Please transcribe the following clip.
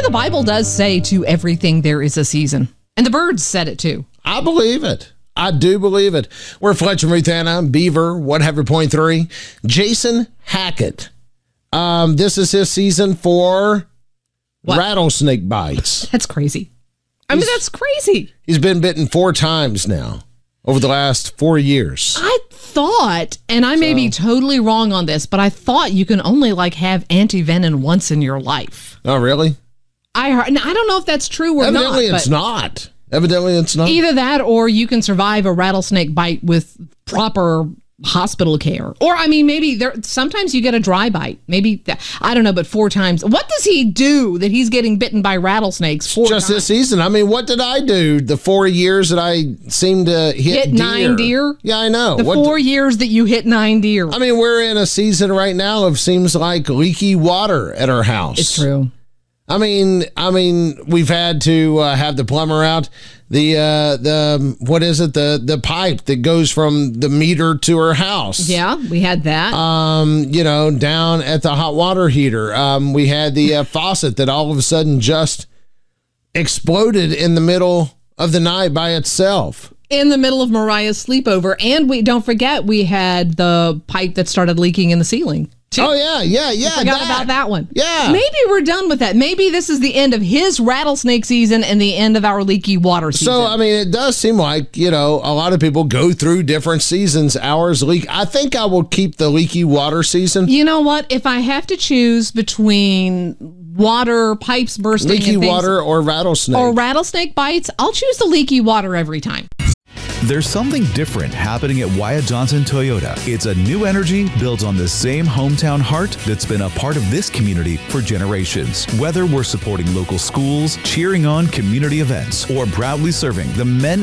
the Bible does say to everything there is a season. And the birds said it too. I believe it. I do believe it. We're Fletcher and Ruth Anna, Beaver, 100.3. Jason Hackett. This is his season for rattlesnake bites. That's crazy. That's crazy. He's been bitten 4 times now over the last 4 years. I thought, and I may be totally wrong on this, but I thought you can only have anti-venom once in your life. Oh, really? I heard. Now, I don't know if that's true or Evidently not. it's not. Evidently it's not. Either that or you can survive a rattlesnake bite with proper hospital care. Or, maybe sometimes you get a dry bite. Maybe, I don't know, but 4 times. What does he do that he's getting bitten by rattlesnakes 4 times? Just this season. What did I do the 4 years that I seemed to hit 9 deer? Yeah, I know. The 4 years that you hit 9 deer. We're in a season right now of seems like leaky water at our house. It's true. We've had to have the plumber out. The what is it? The pipe that goes from the meter to her house. Yeah, we had that. Down at the hot water heater. We had the faucet that all of a sudden just exploded in the middle of the night by itself. In the middle of Mariah's sleepover, and don't forget we had the pipe that started leaking in the ceiling. Oh, yeah. Forgot about that one. Yeah. Maybe we're done with that. Maybe this is the end of his rattlesnake season and the end of our leaky water season. So, it does seem like, a lot of people go through different seasons. Ours leak. I think I will keep the leaky water season. You know what? If I have to choose between water pipes bursting leaky and things, water or rattlesnake bites, I'll choose the leaky water every time. There's something different happening at Wyatt Johnson Toyota. It's a new energy built on the same hometown heart that's been a part of this community for generations. Whether we're supporting local schools, cheering on community events, or proudly serving the men